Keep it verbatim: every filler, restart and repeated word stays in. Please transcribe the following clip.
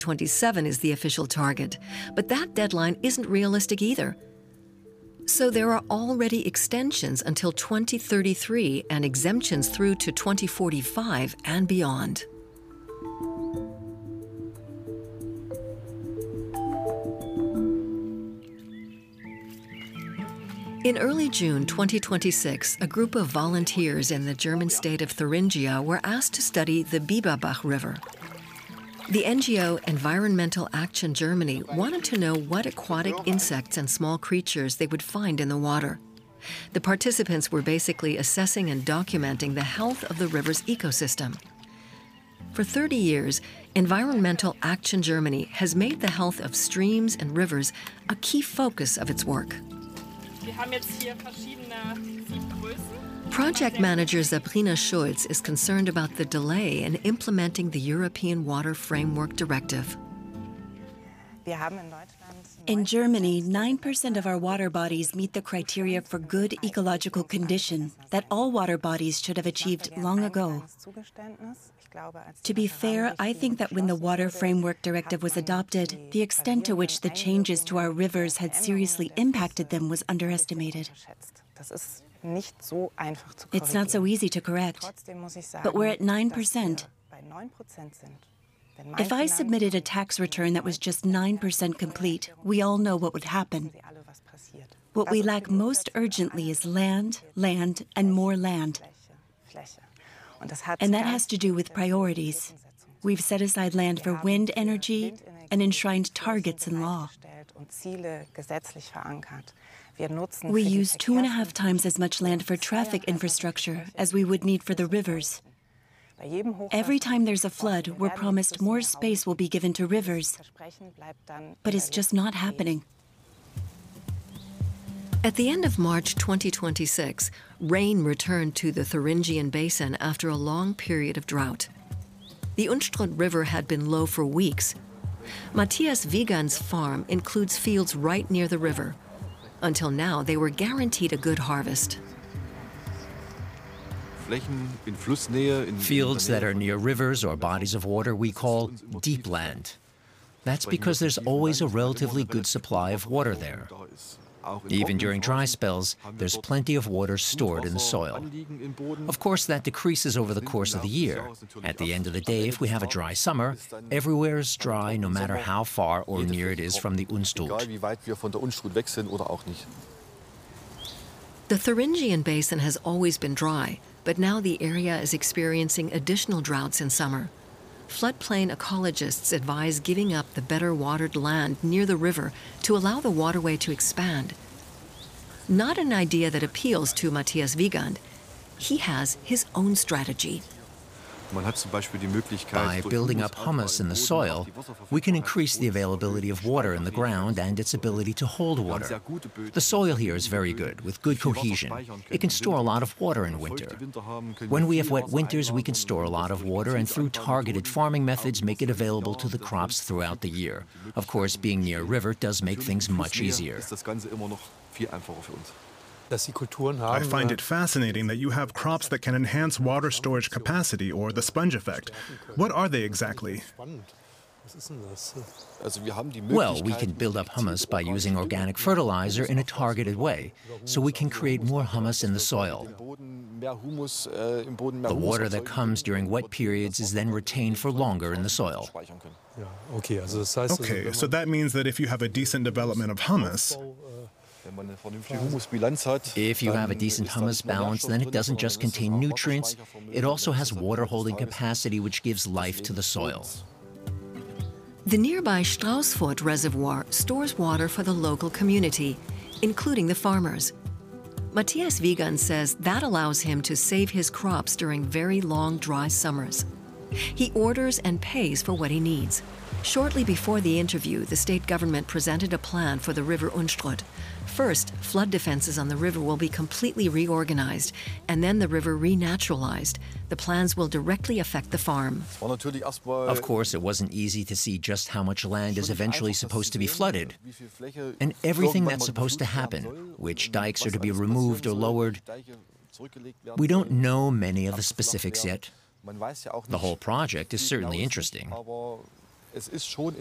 twenty-seven is the official target, but that deadline isn't realistic either. So there are already extensions until twenty thirty-three and exemptions through to twenty forty-five and beyond. In early June twenty twenty-six, a group of volunteers in the German state of Thuringia were asked to study the Biberbach River. The N G O Environmental Action Germany wanted to know what aquatic insects and small creatures they would find in the water. The participants were basically assessing and documenting the health of the river's ecosystem. For thirty years, Environmental Action Germany has made the health of streams and rivers a key focus of its work. Project manager Sabrina Schulz is concerned about the delay in implementing the European Water Framework Directive. In Germany, nine percent of our water bodies meet the criteria for good ecological condition that all water bodies should have achieved long ago. To be fair, I think that when the Water Framework Directive was adopted, the extent to which the changes to our rivers had seriously impacted them was underestimated. It's not so easy to correct, but we're at nine percent. If I submitted a tax return that was just nine percent complete, we all know what would happen. What we lack most urgently is land, land, and more land. And that has to do with priorities. We've set aside land for wind energy and enshrined targets in law. We use two and a half times as much land for traffic infrastructure as we would need for the rivers. Every time there's a flood, we're promised more space will be given to rivers. But it's just not happening. At the end of March twenty twenty-six, rain returned to the Thuringian Basin after a long period of drought. The Unstrut River had been low for weeks. Matthias Wiegand's farm includes fields right near the river. Until now, they were guaranteed a good harvest. Fields that are near rivers or bodies of water we call deep land. That's because there's always a relatively good supply of water there. Even during dry spells, there's plenty of water stored in the soil. Of course, that decreases over the course of the year. At the end of the day, if we have a dry summer, everywhere is dry no matter how far or near it is from the Unstrut. The Thuringian Basin has always been dry, but now the area is experiencing additional droughts in summer. Floodplain ecologists advise giving up the better watered land near the river to allow the waterway to expand. Not an idea that appeals to Matthias Wiegand. He has his own strategy. By building up humus in the soil, we can increase the availability of water in the ground and its ability to hold water. The soil here is very good, with good cohesion. It can store a lot of water in winter. When we have wet winters, we can store a lot of water and through targeted farming methods make it available to the crops throughout the year. Of course, being near a river does make things much easier. I find it fascinating that you have crops that can enhance water storage capacity, or the sponge effect. What are they exactly? Well, we can build up humus by using organic fertilizer in a targeted way, so we can create more humus in the soil. The water that comes during wet periods is then retained for longer in the soil. Okay, so that means that if you have a decent development of humus, if you have a decent humus balance, then it doesn't just contain nutrients, it also has water-holding capacity which gives life to the soil. The nearby Straußfurt Reservoir stores water for the local community, including the farmers. Matthias Wiegand says that allows him to save his crops during very long, dry summers. He orders and pays for what he needs. Shortly before the interview, the state government presented a plan for the river Unstrut. First, flood defenses on the river will be completely reorganized, and then the river renaturalized. The plans will directly affect the farm. Of course, it wasn't easy to see just how much land is eventually supposed to be flooded, and everything that's supposed to happen, which dikes are to be removed or lowered. We don't know many of the specifics yet. The whole project is certainly interesting.